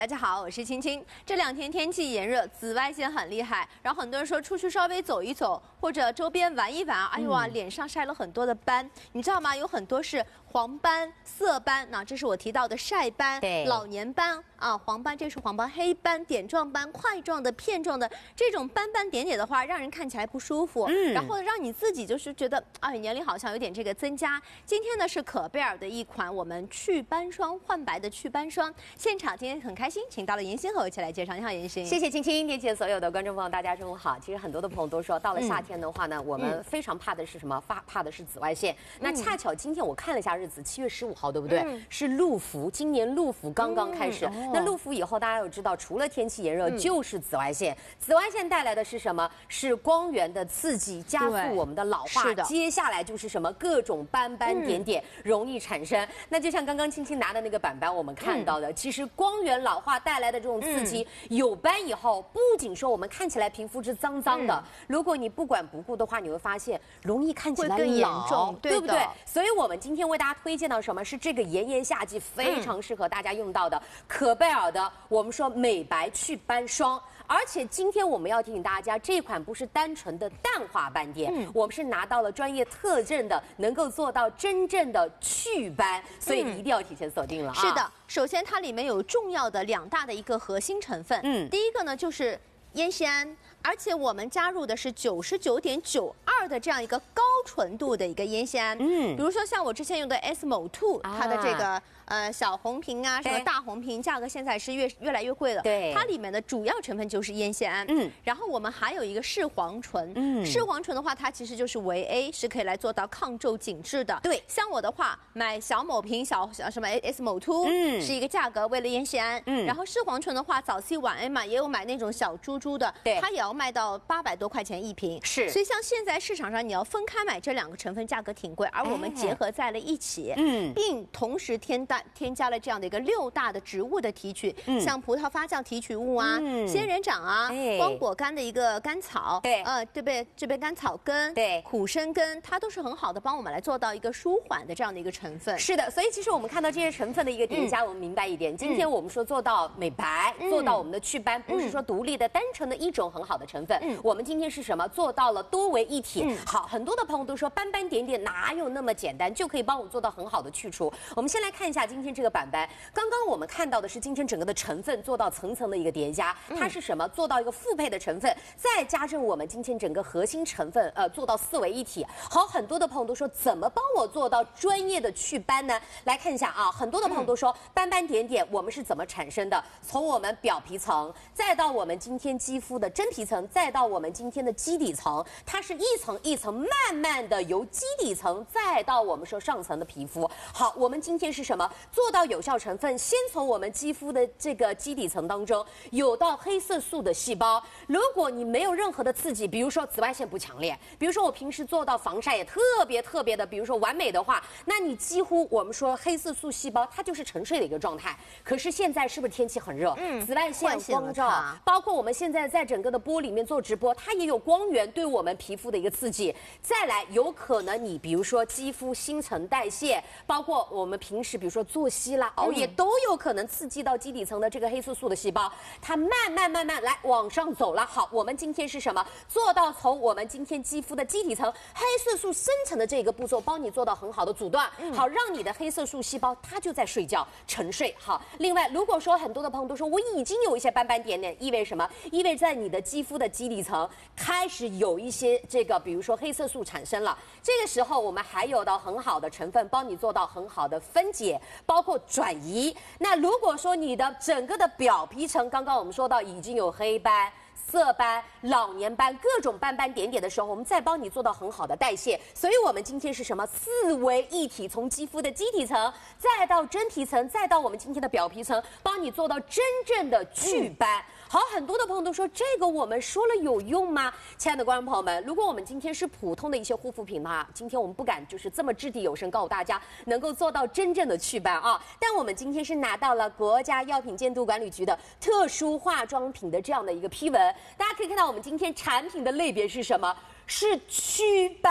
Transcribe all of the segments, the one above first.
大家好，我是青青。这两天天气炎热，紫外线很厉害，然后很多人说出去稍微走一走，或者周边玩一玩，哎呦啊，脸上晒了很多的斑，你知道吗？有很多是黄斑、色斑，那这是我提到的晒斑、老年斑啊，黄斑，这是黄斑、黑斑、点状斑、块状的、片状的，这种斑斑点点的话，让人看起来不舒服，然后让你自己就是觉得，哎，年龄好像有点这个增加。今天呢是可贝尔的一款我们祛斑霜焕白的祛斑霜，现场今天很开心，请到了严欣和我一起来介绍。你好，严欣。 谢谢青青，天前所有的观众朋友，大家中午好。其实很多的朋友都说，到了夏天的话呢，我们非常怕的是什么？怕的是紫外线。那恰巧今天我看了一下日子，7月15号，对不对？是鹿伏，今年鹿伏刚刚开始。那鹿伏以后，大家有知道，除了天气炎热，就是紫外线。紫外线带来的是什么？是光源的刺激，加速我们的老化。接下来就是什么？各种斑斑点点容易产生。那就像刚刚青青拿的那个板板，我们看到的，其实光源老化带来的这种刺激，有斑以后，不仅说我们看起来皮肤是脏脏的，如果你不管不顾的话，你会发现容易看起来更严重， 对不对？所以我们今天为大家推荐到什么？是这个炎炎夏季非常适合大家用到的可贝尔的我们说美白祛斑霜。而且今天我们要提醒大家，这款不是单纯的淡化斑点，我们是拿到了专业特证的，能够做到真正的祛斑，所以一定要提前锁定了啊。 是的，首先它里面有重要的2大的一个核心成分，第一个呢就是烟酰胺，而且我们加入的是99.92的这样一个高纯度的一个烟酰胺，比如说像我之前用的 SMO2，它的这个小红瓶啊，什么大红瓶，价格现在是越来越贵了。 对， 它里面的主要成分就是烟酰胺。然后我们还有一个视黄醇。视黄醇的话，它其实就是维 A， 是可以来做到抗皱紧致的。对，像我的话，买小某瓶什么 SMO2，是一个价格，为了烟酰胺。然后视黄醇的话，早 C 晚 A 嘛，也有买那种小珠珠的，它也要卖到800多块钱一瓶。是，所以像现在市场上你要分开买这2个成分，价格挺贵，而我们结合在了一起，并同时添加了这样的一个6大的植物的提取，像葡萄发酵提取物啊、仙人掌啊、光果苷的一个甘草，这边甘草根，苦参根，它都是很好的帮我们来做到一个舒缓的这样的一个成分。 是的，所以其实我们看到这些成分的一个叠加，我们明白一点，今天我们说做到美白，做到我们的祛斑，不是说独立的单纯的一种很好的成分，我们今天是什么？做到了多为一体。好，很多的朋友都说斑斑点点哪有那么简单，就可以帮我做到很好的去除。我们先来看一下今天这个板板，刚刚我们看到的是今天整个的成分做到层层的一个叠加，它是什么？做到一个复配的成分，再加上我们今天整个核心成分，做到4为一体。好，很多的朋友都说怎么帮我做到专业的祛斑呢？来看一下啊，很多的朋友都说斑斑点点我们是怎么产生的？从我们表皮层，再到我们今天肌肤的真皮层，再到我们今天的基底层，它是一层一层慢慢的由基底层再到我们说上层的皮肤。好，我们今天是什么？做到有效成分，先从我们肌肤的这个基底层当中有到黑色素的细胞。如果你没有任何的刺激，比如说紫外线不强烈，比如说我平时做到防晒也特别的，比如说完美的话，那你几乎我们说黑色素细胞它就是沉睡的一个状态。可是现在是不是天气很热？紫外线光照，包括我们现在在整个的玻里面做直播，它也有光源对我们皮肤的一个刺激。再来，有可能你比如说肌肤新陈代谢，包括我们平时比如说作息啦、熬夜，都有可能刺激到基底层的这个黑色素的细胞，它慢慢来往上走了。好，我们今天是什么？做到从我们今天肌肤的基底层黑色素生成的这个步骤，帮你做到很好的阻断，好，让你的黑色素细胞它就在睡觉沉睡。好，另外如果说很多的朋友都说我已经有一些斑斑点点，意味什么？意味在你的肌肤的基底层开始有一些这个比如说黑色素产生了，这个时候我们还有到很好的成分帮你做到很好的分解，包括转移。那如果说你的整个的表皮层，刚刚我们说到已经有黑斑、色斑、老年斑各种斑斑点点的时候，我们再帮你做到很好的代谢。所以我们今天是什么？4为一体，从肌肤的基底层，再到真皮层，再到我们今天的表皮层，帮你做到真正的祛斑。好，很多的朋友都说这个我们说了有用吗？亲爱的观众朋友们，如果我们今天是普通的一些护肤品嘛，今天我们不敢就是这么掷地有声告诉大家能够做到真正的祛斑啊。但我们今天是拿到了国家药品监督管理局的特殊化妆品的这样的一个批文，大家可以看到我们今天产品的类别是什么？是祛斑。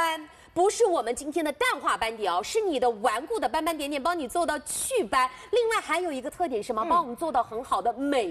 不是我们今天的淡化斑点哦，是你的顽固的斑斑点点，帮你做到祛斑。另外还有一个特点是什么？帮我们做到很好的美